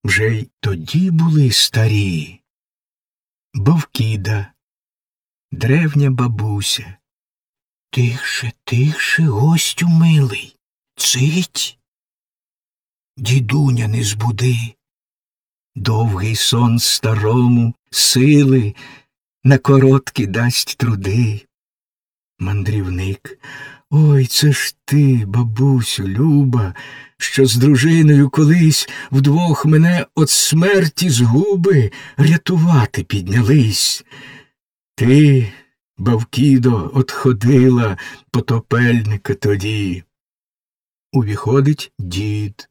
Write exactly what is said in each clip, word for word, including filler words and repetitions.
вже й тоді були старі. Бовкіда, древня бабуся. Тихше, тихше, гостю милий, цить. Дідуня не збуди. Довгий сон старому сили на короткі дасть труди. Мандрівник. Ой, це ж ти, бабусю, люба, що з дружиною колись вдвох мене от смерті згуби рятувати піднялись. Ти, Бавкідо, отходила потопельника тоді. Увіходить дід.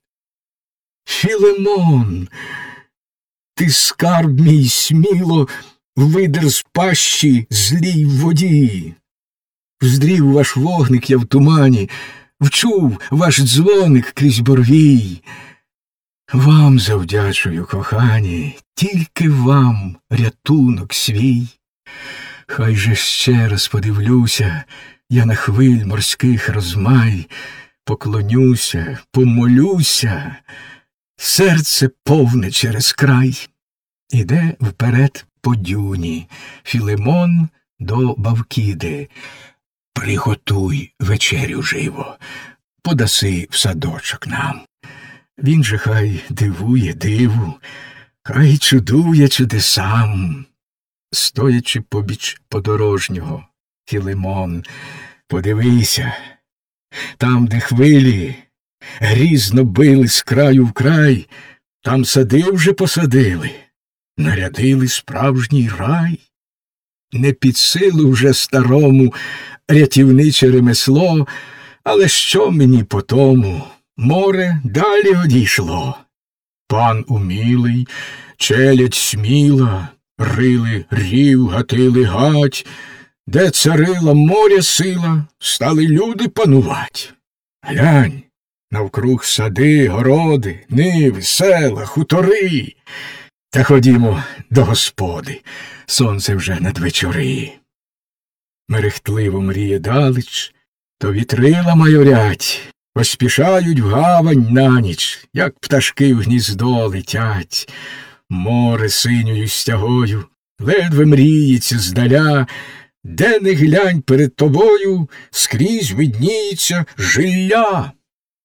Філимон, ти скарб мій сміло видер з пащі злій воді. Вздрів ваш вогник я в тумані, вчув ваш дзвоник крізь борвій. Вам завдячую, кохані, тільки вам рятунок свій. Хай же ще раз подивлюся я на хвиль морських розмай, поклонюся, помолюся, серце повне через край. Іде вперед по дюні Філимон до Бавкіди. Приготуй вечерю живо, подаси в садочок нам. Він же хай дивує диву, хай чудує чудесам. Стоячи побіч подорожнього, Філимон, подивися, там, де хвилі грізно били з краю в край, там сади вже посадили, нарядили справжній рай. Не під силу вже старому рятівниче ремесло, але що мені по тому? Море далі одійшло. Пан умілий, челядь сміла, рили рів, гатили гать, де царила моря сила, стали люди панувать. Глянь, навкруг сади, городи, ниви, села, хутори. Та ходімо до господи, сонце вже надвечори. Мерехтливо мріє далеч, то вітрила майорять, поспішають в гавань на ніч, як пташки в гніздо летять. Море синьою стягою ледве мріється здаля, де не глянь перед тобою, скрізь видніється жилля.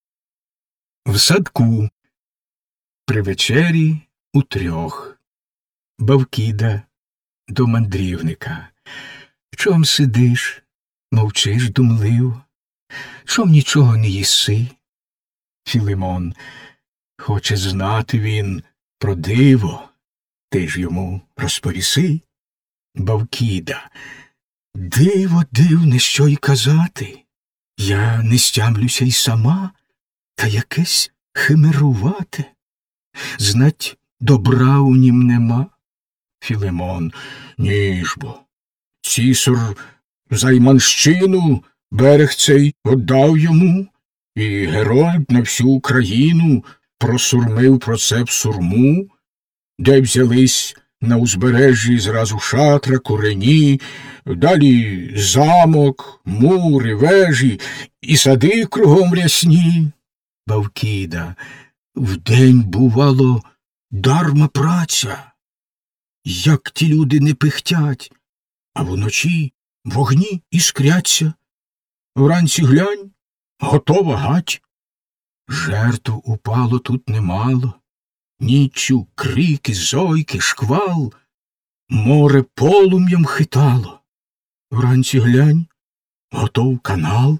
В садку при вечері утрьох. Бавкіда до мандрівника. Чом сидиш, мовчиш думливо? Чом нічого не їси? Філимон. Хоче знати він про диво, ти ж йому розповіси. Бавкіда. Диво дивне, що й казати. Я не стямлюся й сама, та якесь химерувате. Знать, добра у нім нема. Філимон. Ні ж бо. Цісар Займанщину берег цей отдав йому, і Герольд на всю Україну просурмив про це в сурму, де взялись на узбережжі зразу шатра, курені, далі замок, мури, вежі і сади кругом рясні. Бавкіда. Вдень, бувало, дарма праця. Як ті люди не пихтять, а вночі вогні іскряться. Вранці глянь, готова гать. Жертв упало тут немало. Ніччю крики, зойки, шквал. Море полум'ям хитало. Вранці глянь, готов канал.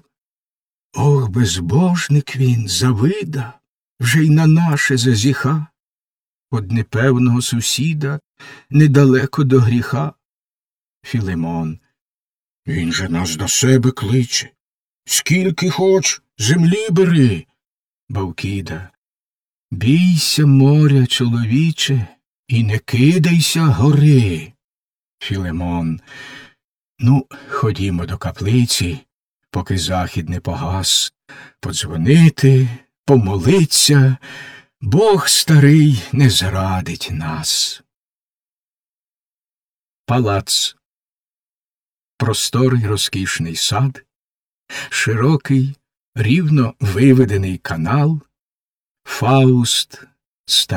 Ох, безбожник він, завида, вже й на наше зазіха. Од непевного сусіда недалеко до гріха. Філимон. Він же нас до себе кличе. Скільки хоч, землі бери. Бавкіда. Бійся моря, чоловіче, і не кидайся гори. Філимон. Ну, ходімо до каплиці, поки захід не погас, подзвонити, помолиться, Бог старий не зрадить нас. Палац. Просторий розкішний сад, широкий, рівно виведений канал, Фауст